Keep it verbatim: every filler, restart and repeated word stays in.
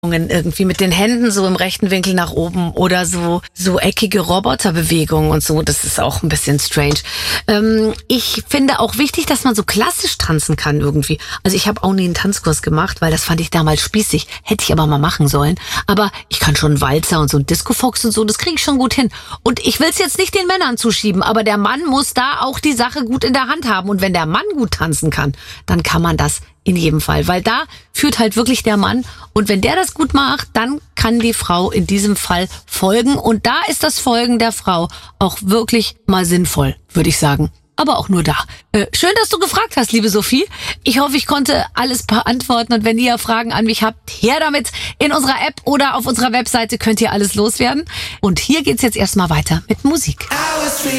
irgendwie mit den Händen so im rechten Winkel nach oben oder so so eckige Roboterbewegungen und so. Das ist auch ein bisschen strange. Ähm, ich finde auch wichtig, dass man so klassisch tanzen kann irgendwie. Also ich habe auch nie einen Tanzkurs gemacht, weil das fand ich damals spießig. Hätte ich aber mal machen sollen. Aber ich kann schon Walzer und so ein Disco-Fox und so, das kriege ich schon gut hin. Und ich will es jetzt nicht den Männern zuschieben, aber der Mann muss da auch die Sache gut in der Hand haben. Und wenn der Mann gut tanzen kann, dann kann man das in jedem Fall, weil da führt halt wirklich der Mann und wenn der das gut macht, dann kann die Frau in diesem Fall folgen und da ist das Folgen der Frau auch wirklich mal sinnvoll, würde ich sagen. Aber auch nur da. Äh, schön, dass du gefragt hast, liebe Sophie. Ich hoffe, ich konnte alles beantworten und wenn ihr Fragen an mich habt, her damit. In unserer App oder auf unserer Webseite könnt ihr alles loswerden. Und hier geht's jetzt erstmal weiter mit Musik.